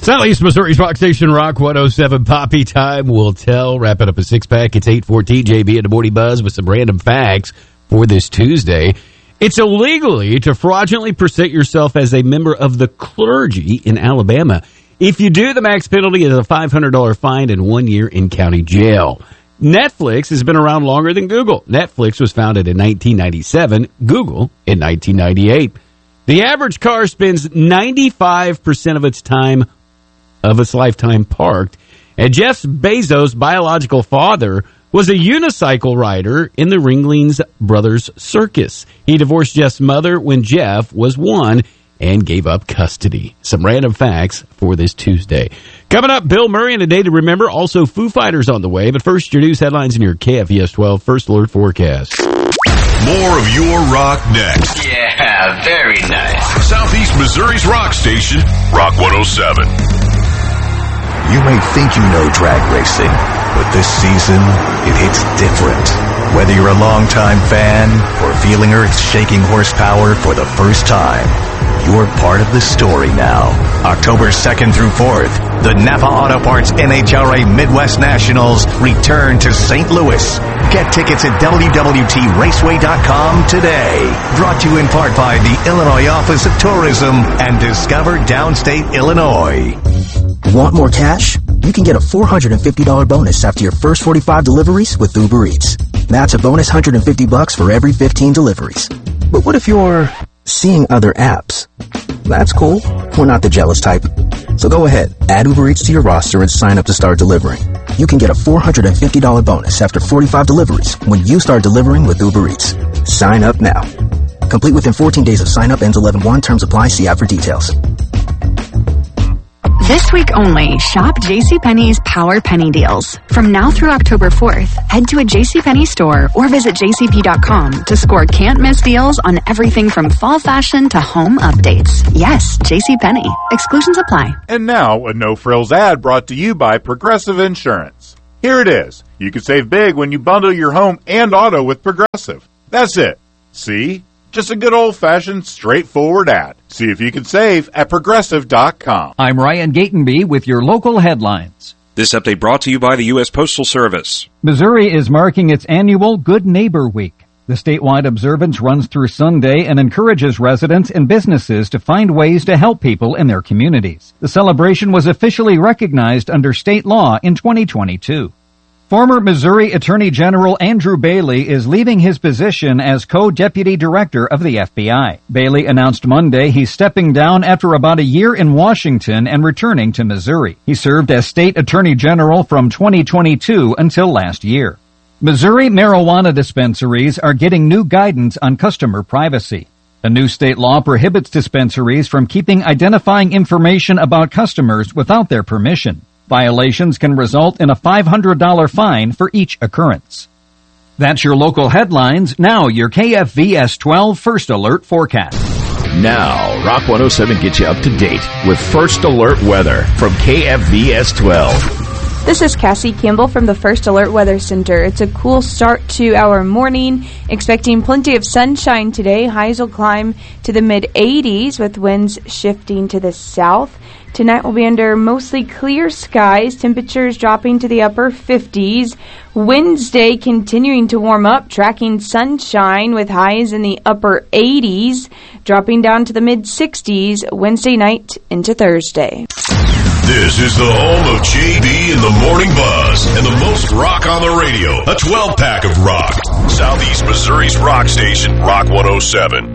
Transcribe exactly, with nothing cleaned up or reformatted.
Southeast Missouri's Rock Station, Rock one oh seven. Poppy time will tell. Wrapping up a six-pack. It's eight fourteen. J B and the Morning Buzz with some random facts for this Tuesday. It's illegally to fraudulently present yourself as a member of the clergy in Alabama. If you do, the max penalty is a five hundred dollars fine and one year in county jail. Netflix has been around longer than Google. Netflix was founded in nineteen ninety-seven, Google in nineteen ninety-eight. The average car spends ninety-five percent of its time of its lifetime parked. And Jeff Bezos' biological father was a unicycle rider in the Ringlings Brothers Circus. He divorced Jeff's mother when Jeff was one and gave up custody. Some random facts for this Tuesday. Coming up, Bill Murray and a day to remember. Also, Foo Fighters on the way. But first, your news headlines in your K F V S twelve First Alert forecast. More of your rock next. Yeah, very nice. Southeast Missouri's rock station, Rock one oh seven. You may think you know drag racing, but this season, it hits different. Whether you're a longtime fan or feeling Earth's shaking horsepower for the first time, you're part of the story now. October second through fourth, the Napa Auto Parts N H R A Midwest Nationals return to Saint Louis. Get tickets at W W T raceway dot com today. Brought to you in part by the Illinois Office of Tourism and Discover Downstate Illinois. Want more cash? You can get a four hundred fifty dollars bonus after your first forty-five deliveries with Uber Eats. That's a bonus one hundred fifty bucks for every fifteen deliveries. But what if you're seeing other apps? That's cool. We're not the jealous type. So go ahead, add Uber Eats to your roster and sign up to start delivering. You can get a four hundred fifty dollars bonus after forty-five deliveries when you start delivering with Uber Eats. Sign up now. Complete within fourteen days of sign up. Ends eleven one. Terms apply. See app for details. This week only, shop JCPenney's Power Penny Deals. From now through October fourth, head to a JCPenney store or visit J C P dot com to score can't-miss deals on everything from fall fashion to home updates. Yes, JCPenney. Exclusions apply. And now, a no-frills ad brought to you by Progressive Insurance. Here it is. You can save big when you bundle your home and auto with Progressive. That's it. See? Just a good old-fashioned, straightforward ad. See if you can save at Progressive dot com. I'm Ryan Gatenby with your local headlines. This update brought to you by the U S Postal Service. Missouri is marking its annual Good Neighbor Week. The statewide observance runs through Sunday and encourages residents and businesses to find ways to help people in their communities. The celebration was officially recognized under state law in twenty twenty-two. Former Missouri Attorney General Andrew Bailey is leaving his position as co-deputy director of the F B I. Bailey announced Monday he's stepping down after about a year in Washington and returning to Missouri. He served as state attorney general from twenty twenty-two until last year. Missouri marijuana dispensaries are getting new guidance on customer privacy. A new state law prohibits dispensaries from keeping identifying information about customers without their permission. Violations can result in a five hundred dollars fine for each occurrence. That's your local headlines. Now your K F V S twelve First Alert forecast. Now, Rock one oh seven gets you up to date with First Alert weather from K F V S twelve. This is Cassie Campbell from the First Alert Weather Center. It's a cool start to our morning. Expecting plenty of sunshine today. Highs will climb to the mid eighties with winds shifting to the south. Tonight will be under mostly clear skies. Temperatures dropping to the upper fifties. Wednesday continuing to warm up, tracking sunshine with highs in the upper eighties, dropping down to the mid sixties Wednesday night into Thursday. This is the home of J B and the Morning Buzz and the most rock on the radio. A twelve-pack of rock. Southeast Missouri's rock station, Rock one oh seven.